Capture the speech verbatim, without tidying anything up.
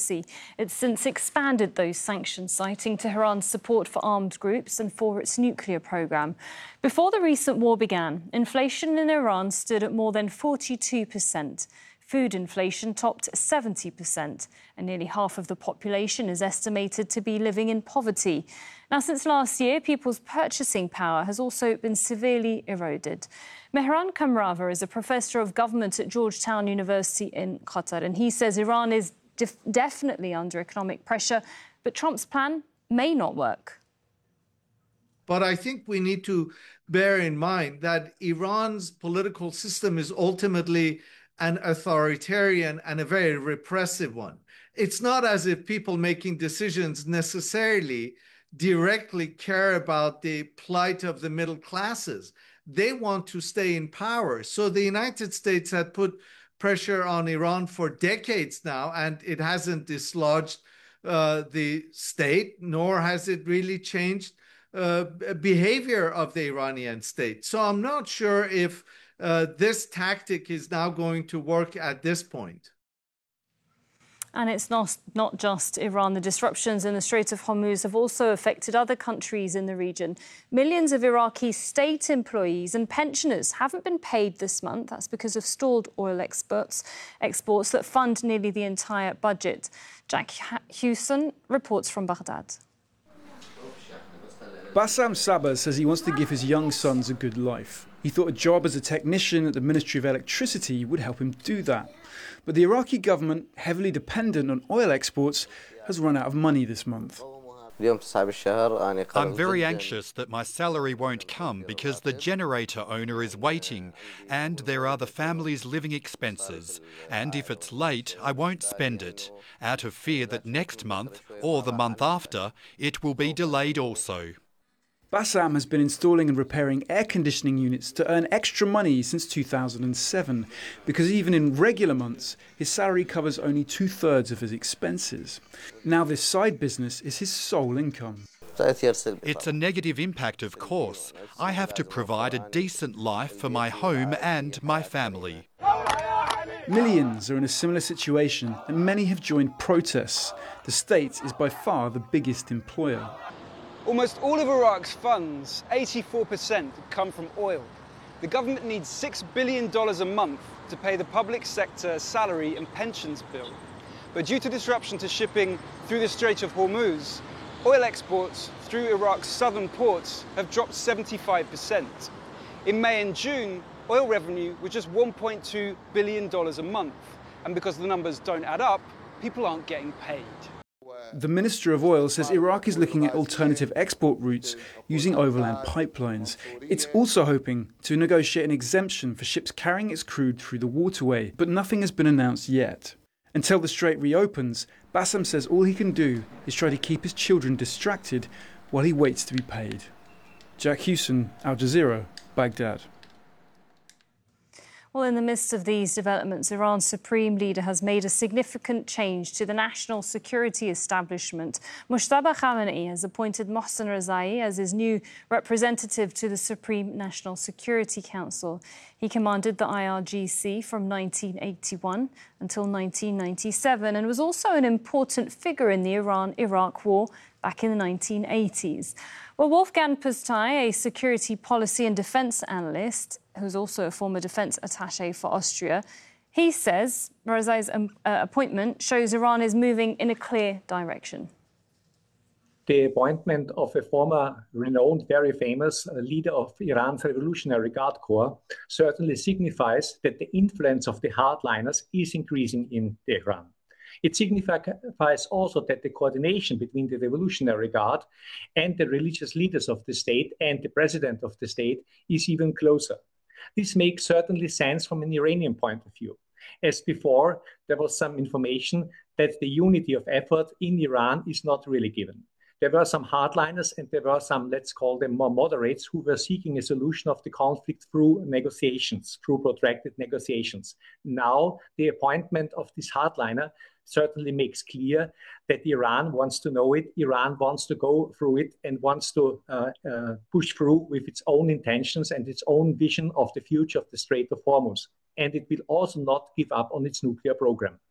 policy. It's since expanded those sanctions, citing Tehran's support for armed groups and for its nuclear programme. Before the recent war began, inflation in Iran stood at more than forty-two percent. Food inflation topped seventy percent, and nearly half of the population is estimated to be living in poverty. Now, since last year, people's purchasing power has also been severely eroded. Mehran Kamrava is a professor of government at Georgetown University in Qatar, and he says Iran is def- definitely under economic pressure, but Trump's plan may not work. But I think we need to bear in mind that Iran's political system is ultimately an authoritarian and a very repressive one. It's not as if people making decisions necessarily directly care about the plight of the middle classes. They want to stay in power. So the United States had put pressure on Iran for decades now, and it hasn't dislodged uh, the state, nor has it really changed uh, behavior of the Iranian state. So I'm not sure if Uh, this tactic is now going to work at this point. And it's not, not just Iran. The disruptions in the Strait of Hormuz have also affected other countries in the region. Millions of Iraqi state employees and pensioners haven't been paid this month. That's because of stalled oil exports, exports that fund nearly the entire budget. Jack Hewson reports from Baghdad. Bassam Sabah says he wants to give his young sons a good life. He thought a job as a technician at the Ministry of Electricity would help him do that. But the Iraqi government, heavily dependent on oil exports, has run out of money this month. I'm very anxious that my salary won't come because the generator owner is waiting and there are the family's living expenses. And if it's late, I won't spend it, out of fear that next month or the month after, it will be delayed also. Bassam has been installing and repairing air conditioning units to earn extra money since two thousand seven, because even in regular months, his salary covers only two-thirds of his expenses. Now this side business is his sole income. It's a negative impact, of course. I have to provide a decent life for my home and my family. Millions are in a similar situation, and many have joined protests. The state is by far the biggest employer. Almost all of Iraq's funds, eighty-four percent, come from oil. The government needs six billion dollars a month to pay the public sector salary and pensions bill. But due to disruption to shipping through the Strait of Hormuz, oil exports through Iraq's southern ports have dropped seventy-five percent. In May and June, oil revenue was just one point two billion dollars a month. And because the numbers don't add up, people aren't getting paid. The Minister of Oil says Iraq is looking at alternative export routes using overland pipelines. It's also hoping to negotiate an exemption for ships carrying its crude through the waterway, but nothing has been announced yet. Until the strait reopens, Bassam says all he can do is try to keep his children distracted while he waits to be paid. Jack Hewson, Al Jazeera, Baghdad. Well, in the midst of these developments, Iran's supreme leader has made a significant change to the national security establishment. Mojtaba Khamenei has appointed Mohsen Rezai as his new representative to the Supreme National Security Council. He commanded the I R G C from nineteen eighty-one until nineteen ninety-seven and was also an important figure in the Iran-Iraq war back in the nineteen eighties. Well, Wolfgang Pusztai, a security policy and defence analyst, who's also a former defence attaché for Austria, he says Rezai's um, uh, appointment shows Iran is moving in a clear direction. The appointment of a former renowned, very famous uh, leader of Iran's Revolutionary Guard Corps certainly signifies that the influence of the hardliners is increasing in Tehran. It signifies also that the coordination between the Revolutionary Guard and the religious leaders of the state and the president of the state is even closer. This makes certainly sense from an Iranian point of view. As before, there was some information that the unity of effort in Iran is not really given. There were some hardliners and there were some, let's call them more moderates, who were seeking a solution of the conflict through negotiations, through protracted negotiations. Now, the appointment of this hardliner certainly makes clear that Iran wants to know it, Iran wants to go through it and wants to uh, uh, push through with its own intentions and its own vision of the future of the Strait of Hormuz. And it will also not give up on its nuclear program.